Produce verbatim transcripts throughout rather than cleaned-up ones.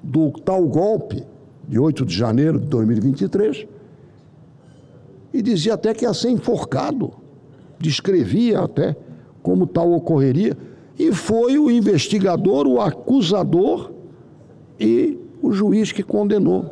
do tal golpe de oito de janeiro de dois mil e vinte e três, e dizia até que ia ser enforcado, descrevia até como tal ocorreria, e foi o investigador, o acusador e o juiz que condenou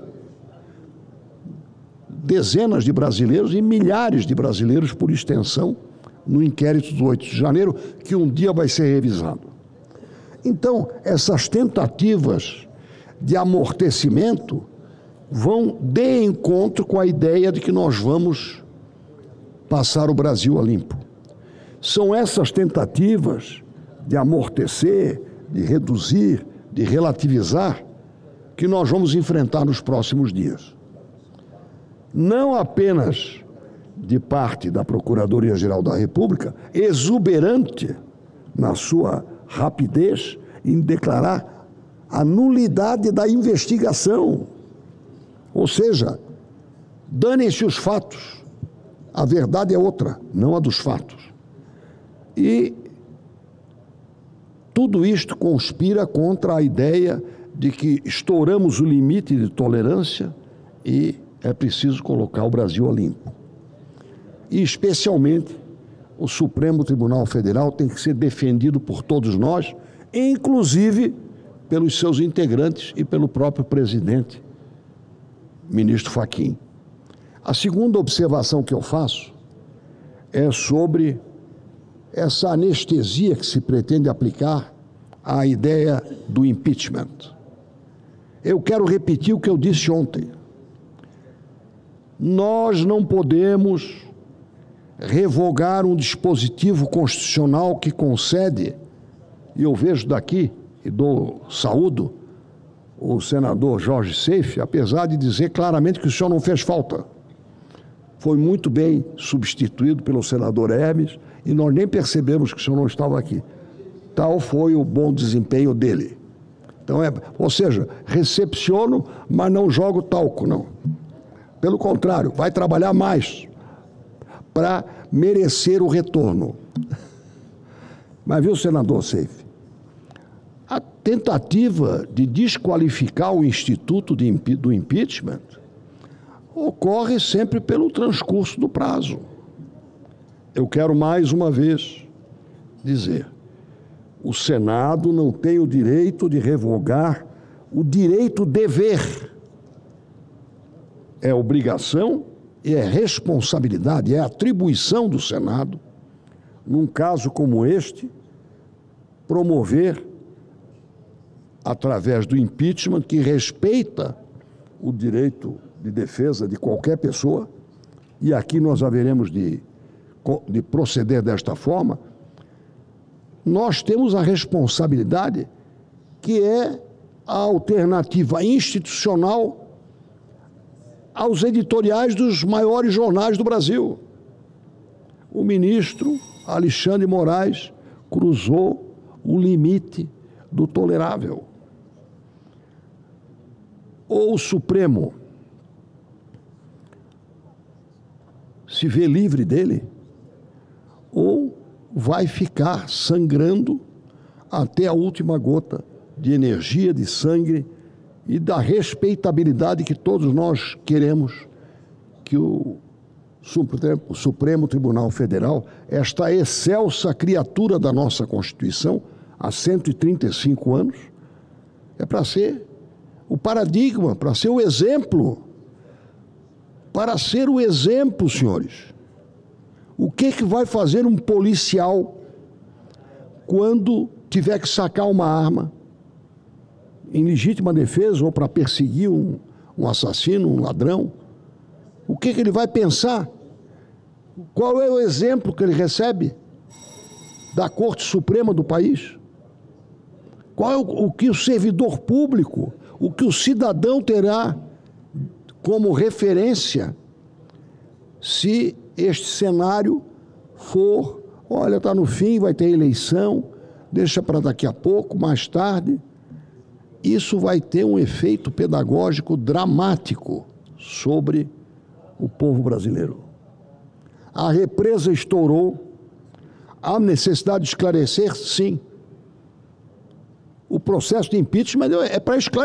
dezenas de brasileiros e milhares de brasileiros por extensão no inquérito do oito de janeiro, que um dia vai ser revisado. Então, essas tentativas de amortecimento vão de encontro com a ideia de que nós vamos passar o Brasil a limpo. São essas tentativas de amortecer, de reduzir, de relativizar, que nós vamos enfrentar nos próximos dias. Não apenas de parte da Procuradoria-Geral da República, exuberante na sua rapidez em declarar a nulidade da investigação. Ou seja, danem-se os fatos. A verdade é outra, não a dos fatos. E tudo isto conspira contra a ideia de que estouramos o limite de tolerância e é preciso colocar o Brasil a limpo. E, especialmente, o Supremo Tribunal Federal tem que ser defendido por todos nós, inclusive pelos seus integrantes e pelo próprio presidente, ministro Fachin. A segunda observação que eu faço é sobre essa anestesia que se pretende aplicar à ideia do impeachment. Eu quero repetir o que eu disse ontem. Nós não podemos revogar um dispositivo constitucional que concede, e eu vejo daqui, e dou saúdo, o senador Jorge Seife, apesar de dizer claramente que o senhor não fez falta. Foi muito bem substituído pelo senador Hermes, e nós nem percebemos que o senhor não estava aqui. Tal foi o bom desempenho dele. Então, é, ou seja, recepciono, mas não jogo talco, não. Pelo contrário, vai trabalhar mais para merecer o retorno. Mas viu, senador Seife, a tentativa de desqualificar o instituto de, do impeachment ocorre sempre pelo transcurso do prazo. Eu quero mais uma vez dizer, o Senado não tem o direito de revogar o direito dever. É obrigação e é responsabilidade, é atribuição do Senado, num caso como este, promover, através do impeachment, que respeita o direito de defesa de qualquer pessoa, e aqui nós haveremos de, de proceder desta forma, nós temos a responsabilidade que é a alternativa institucional aos editoriais dos maiores jornais do Brasil. O ministro Alexandre Moraes cruzou o limite do tolerável. Ou o Supremo se vê livre dele, ou vai ficar sangrando até a última gota de energia, de sangue e da respeitabilidade que todos nós queremos que o Supremo, o Supremo Tribunal Federal, esta excelsa criatura da nossa Constituição, há cento e trinta e cinco anos, é para ser o paradigma, para ser o exemplo, para ser o exemplo, senhores. O que que vai fazer um policial quando tiver que sacar uma arma em legítima defesa ou para perseguir um, um assassino, um ladrão? O que que ele vai pensar? Qual é o exemplo que ele recebe da Corte Suprema do país? Qual é o, o que o servidor público, o que o cidadão terá como referência se este cenário for, olha, está no fim, vai ter eleição, deixa para daqui a pouco, mais tarde? Isso vai ter um efeito pedagógico dramático sobre o povo brasileiro. A represa estourou, há necessidade de esclarecer, sim. O processo de impeachment é para esclarecer.